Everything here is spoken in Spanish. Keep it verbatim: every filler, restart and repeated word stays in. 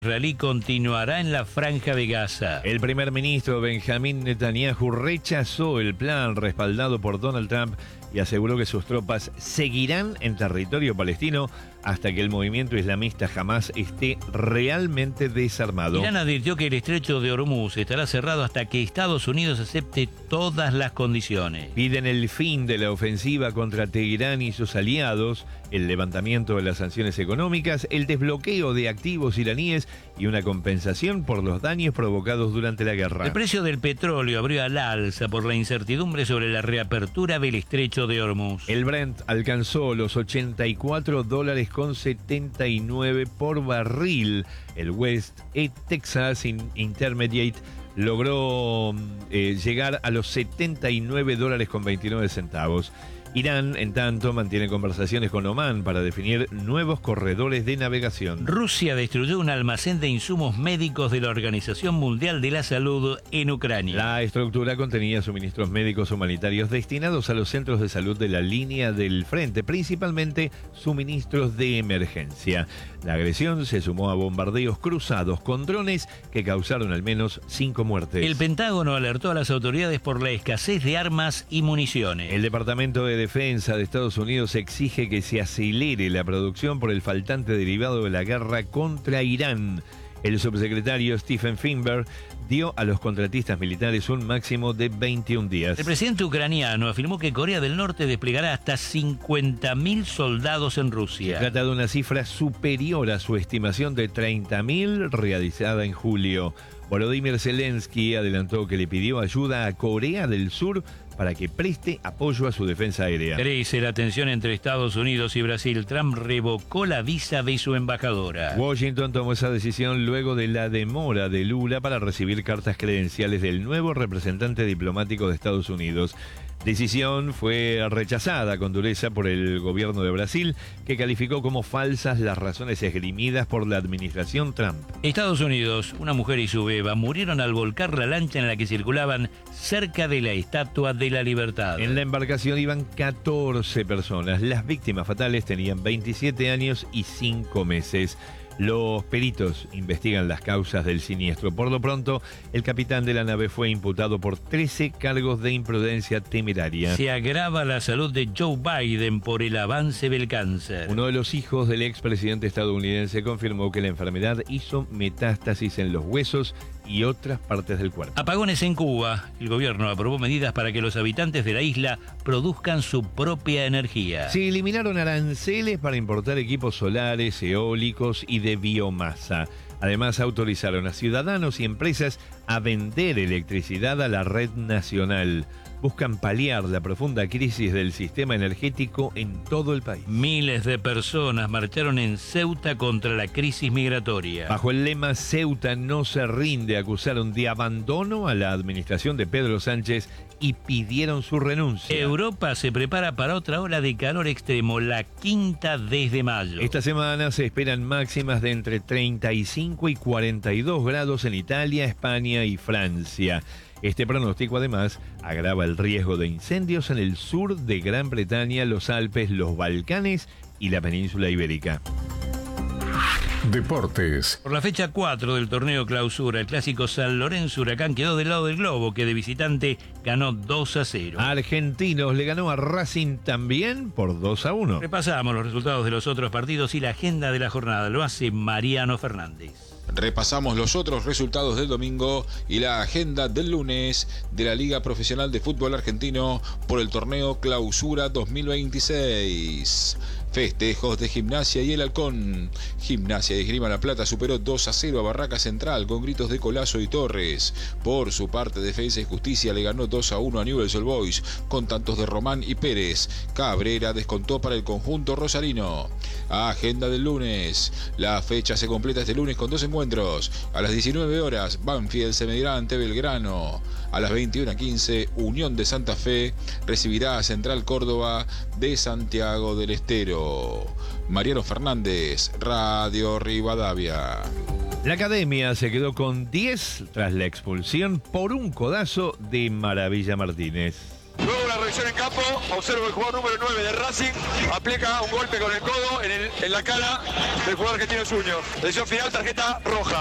israelí continuará en la Franja de Gaza. El primer ministro Benjamín Netanyahu rechazó el plan respaldado por Donald Trump y aseguró que sus tropas seguirán en territorio palestino hasta que el movimiento islamista Hamás esté realmente desarmado. Irán advirtió que el estrecho de Hormuz estará cerrado hasta que Estados Unidos acepte todas las condiciones. Piden el fin de la ofensiva contra Teherán y sus aliados, el levantamiento de las sanciones económicas, el desbloqueo de activos iraníes y una compensación por los daños provocados durante la guerra. El precio del petróleo abrió al alza por la incertidumbre sobre la reapertura del estrecho de Hormuz. El Brent alcanzó los ochenta y cuatro dólares con setenta y nueve por barril. El West Texas Intermediate logró eh, llegar a los setenta y nueve dólares con veintinueve centavos. Irán, en tanto, mantiene conversaciones con Omán para definir nuevos corredores de navegación. Rusia destruyó un almacén de insumos médicos de la Organización Mundial de la Salud en Ucrania. La estructura contenía suministros médicos humanitarios destinados a los centros de salud de la línea del frente, principalmente suministros de emergencia. La agresión se sumó a bombardeos cruzados con drones que causaron al menos cinco muertes. El Pentágono alertó a las autoridades por la escasez de armas y municiones. El Departamento de Defensa de Estados Unidos exige que se acelere la producción por el faltante derivado de la guerra contra Irán. El subsecretario Stephen Finberg dio a los contratistas militares un máximo de veintiún días. El presidente ucraniano afirmó que Corea del Norte desplegará hasta cincuenta mil soldados en Rusia. Se trata de una cifra superior a su estimación de treinta mil realizada en julio. Volodymyr Zelensky adelantó que le pidió ayuda a Corea del Sur para que preste apoyo a su defensa aérea. Crece la tensión entre Estados Unidos y Brasil. Trump revocó la visa de su embajadora. Washington tomó esa decisión luego de la demora de Lula para recibir cartas credenciales del nuevo representante diplomático de Estados Unidos. Decisión fue rechazada con dureza por el gobierno de Brasil, que calificó como falsas las razones esgrimidas por la administración Trump. Estados Unidos, una mujer y su beba murieron al volcar la lancha en la que circulaban cerca de la Estatua de la Libertad. En la embarcación iban catorce personas. Las víctimas fatales tenían veintisiete años y cinco meses. Los peritos investigan las causas del siniestro. Por lo pronto, el capitán de la nave fue imputado por trece cargos de imprudencia temeraria. Se agrava la salud de Joe Biden por el avance del cáncer. Uno de los hijos del expresidente estadounidense confirmó que la enfermedad hizo metástasis en los huesos y otras partes del cuerpo. Apagones en Cuba. El gobierno aprobó medidas para que los habitantes de la isla produzcan su propia energía. Se eliminaron aranceles para importar equipos solares, eólicos y de biomasa. Además, autorizaron a ciudadanos y empresas a vender electricidad a la red nacional. Buscan paliar la profunda crisis del sistema energético en todo el país. Miles de personas marcharon en Ceuta contra la crisis migratoria. Bajo el lema Ceuta no se rinde, acusaron de abandono a la administración de Pedro Sánchez y pidieron su renuncia. Europa se prepara para otra ola de calor extremo, la quinta desde mayo. Esta semana se esperan máximas de entre treinta y cinco y cuarenta y dos grados en Italia, España y Francia. Este pronóstico además agrava el riesgo de incendios en el sur de Gran Bretaña, los Alpes, los Balcanes y la península ibérica. Deportes. Por la fecha cuatro del torneo Clausura, el clásico San Lorenzo Huracán quedó del lado del globo, que de visitante ganó dos a cero. Argentinos le ganó a Racing también por dos a uno. Repasamos los resultados de los otros partidos y la agenda de la jornada. Lo hace Mariano Fernández. Repasamos los otros resultados del domingo y la agenda del lunes de la Liga Profesional de Fútbol Argentino por el torneo Clausura dos mil veintiséis. Festejos de Gimnasia y el Halcón. Gimnasia de Esgrima La Plata superó dos a cero a Barraca Central con gritos de Colazo y Torres. Por su parte, Defensa y Justicia le ganó dos a uno a Newell's Old Boys con tantos de Román y Pérez. Cabrera descontó para el conjunto rosarino. Agenda del lunes. La fecha se completa este lunes con dos encuentros. A las diecinueve horas, Banfield se medirá ante Belgrano. A las veintiuna quince, Unión de Santa Fe recibirá a Central Córdoba de Santiago del Estero. Mariano Fernández, Radio Rivadavia. La academia se quedó con diez tras la expulsión por un codazo de Maravilla Martínez. Luego una revisión en campo, observo el jugador número nueve de Racing, aplica un golpe con el codo en, el, en la cara del jugador argentino Zunio. Decisión final, tarjeta roja.